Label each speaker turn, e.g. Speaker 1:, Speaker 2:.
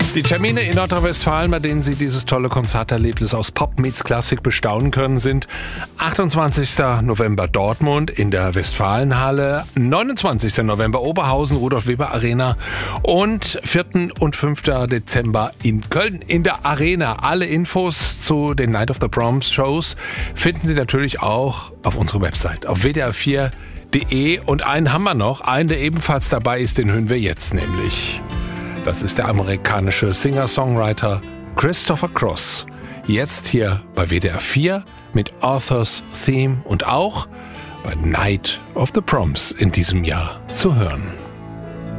Speaker 1: Die Termine in Nordrhein-Westfalen, bei denen Sie dieses tolle Konzerterlebnis aus Pop meets Klassik bestaunen können, sind 28. November Dortmund in der Westfalenhalle, 29. November Oberhausen, Rudolf Weber Arena und 4. und 5. Dezember in Köln in der Arena. Alle Infos zu den Night of the Proms Shows finden Sie natürlich auch auf unserer Website auf wdr4.de. Und einen haben wir noch, einen, der ebenfalls dabei ist, den hören wir jetzt nämlich. Das ist der amerikanische Singer-Songwriter Christopher Cross. Jetzt hier bei WDR 4 mit Arthur's Theme und auch bei Night of the Proms in diesem Jahr zu hören.